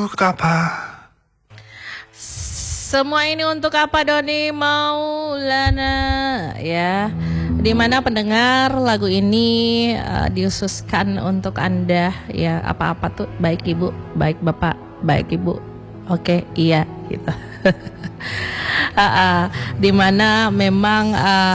untuk apa? Semua ini untuk apa, Doni Maulana? Ya, dimana pendengar lagu ini diususkan untuk Anda. Ya, apa-apa tuh, baik ibu, baik bapak, baik ibu. Oke, iya gitu. Dimana memang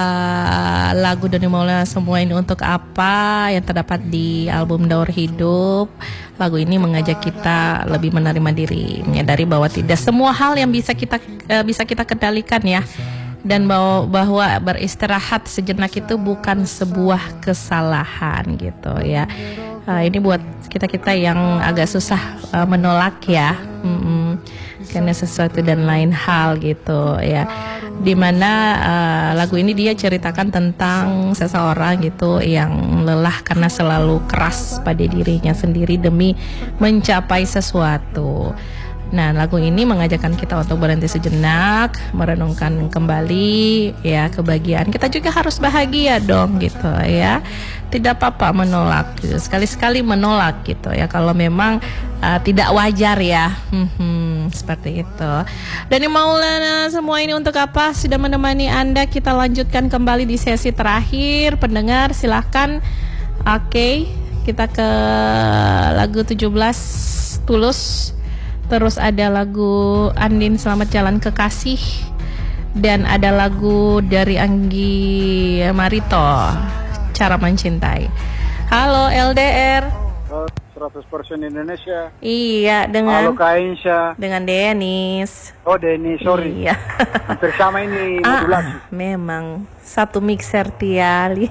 lagu Doni Maulana semua ini untuk apa yang terdapat di album Daur Hidup. Lagu ini mengajak kita lebih menerima diri, menyadari bahwa tidak semua hal yang bisa kita kendalikan ya, dan bahwa beristirahat sejenak itu bukan sebuah kesalahan gitu ya. Ini buat kita yang agak susah menolak ya, karena sesuatu dan lain hal gitu ya. Dimana lagu ini dia ceritakan tentang seseorang gitu yang lelah karena selalu keras pada dirinya sendiri demi mencapai sesuatu. Nah, lagu ini mengajakkan kita untuk berhenti sejenak, merenungkan kembali ya kebahagiaan. Kita juga harus bahagia dong gitu ya. Tidak apa-apa menolak gitu. Sekali-sekali menolak gitu ya kalau memang tidak wajar ya. Seperti itu. Doni Maulana semua ini untuk apa? Sudah menemani Anda. Kita lanjutkan kembali di sesi terakhir. Pendengar silahkan. Oke, kita ke lagu 17 Tulus. Terus ada lagu Andin Selamat Jalan Kekasih. Dan ada lagu dari Anggi Marito, Cara Mencintai. Halo LDR. 100% Indonesia. Iya, dengan Halo Kak Insya. dengan Denis. Oh Denis, sorry. Iya. Hampir sama ini modulasi. Memang satu mixer tiali.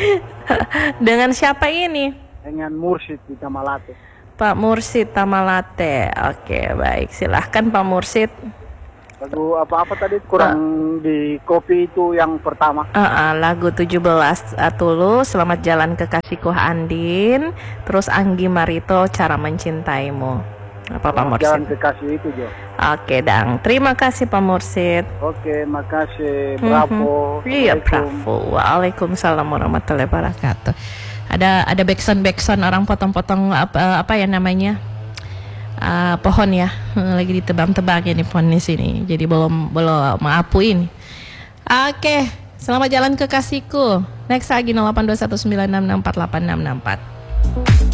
Dengan siapa ini? Dengan Mursid di Tamalate. Pak Mursid Tamalate. Oke, baik. Silahkan Pak Mursid. Lagu apa-apa tadi kurang di kopi itu yang pertama. Lagu 17 Tulus, Selamat Jalan Kekasihku Andin. Terus Anggi Marito, Cara Mencintaimu. Apa Pak Mursid? Jalan Kekasih itu Jo. Oke, Dang. Terima kasih Pak Mursid. Oke, makasih. Bravo. Iya, bravo. Waalaikumsalam warahmatullahi wabarakatuh. Ada backsound orang potong-potong apa ya namanya, pohon ya, lagi ditebang-tebang ini pohon di sini, jadi belum maapu ini. Oke, selamat jalan kekasihku. Next lagi 082196648664.